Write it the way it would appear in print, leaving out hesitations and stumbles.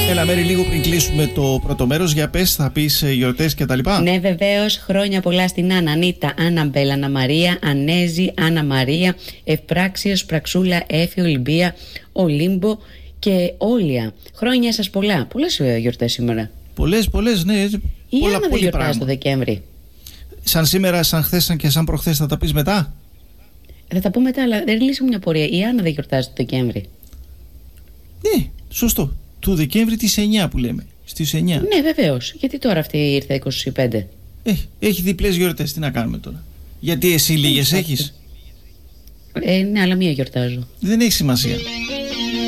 Έλα Μέρη, λίγο πριν κλείσουμε το πρώτο μέρος, για πες, θα πεις γιορτές και τα λοιπά. Ναι, βεβαίως, χρόνια πολλά στην Άννα, Ανίτα, Αναμπέλ, Αννα Μαρία, Ανέζη, Άννα Μαρία, Ευπράξιος, Πραξούλα, Έφη, Ολυμπία, Ολύμπο και Όλια. Χρόνια σας πολλά. Πολλές γιορτές σήμερα. Πολλές, ναι. Η Άννα δεν γιορτάζει το Δεκέμβρη. Σαν σήμερα, σαν χθες και σαν προχθές, θα τα πεις μετά. Θα τα πω μετά, αλλά δεν λύσω μια πορεία. Η Άννα δεν γιορτάζει το Δεκέμβρη. Ναι, σωστό. Του Δεκέμβρη τις 9 που λέμε. Στις 9. Ναι, βεβαίως. Γιατί τώρα αυτή ήρθε 25. Έχει διπλές γιορτές. Τι να κάνουμε τώρα. Γιατί εσύ λίγες έχεις. Ναι, αλλά μία γιορτάζω. Δεν έχει σημασία.